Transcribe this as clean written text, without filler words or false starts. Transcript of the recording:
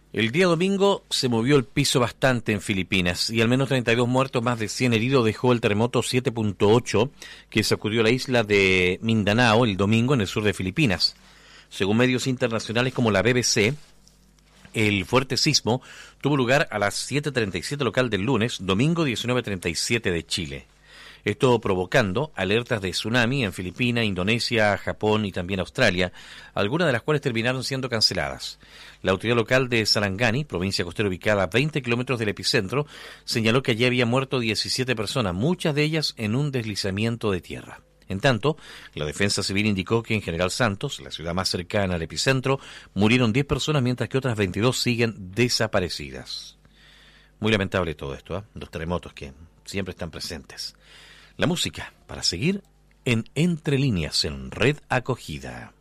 El día domingo se movió el piso bastante en Filipinas y al menos 32 muertos, más de 100 heridos dejó el terremoto 7.8 que sacudió la isla de Mindanao el domingo en el sur de Filipinas. Según medios internacionales como la BBC, el fuerte sismo tuvo lugar a las 7:37 local del lunes, domingo 19:37 de Chile. Esto provocando alertas de tsunami en Filipinas, Indonesia, Japón y también Australia, algunas de las cuales terminaron siendo canceladas. La autoridad local de Sarangani, provincia costera ubicada a 20 kilómetros del epicentro, señaló que allí había muerto 17 personas, muchas de ellas en un deslizamiento de tierra. En tanto, la Defensa Civil indicó que en General Santos, la ciudad más cercana al epicentro, murieron 10 personas, mientras que otras 22 siguen desaparecidas. Muy lamentable todo esto, los terremotos que siempre están presentes. La música para seguir en Entre Líneas en Red Acogida.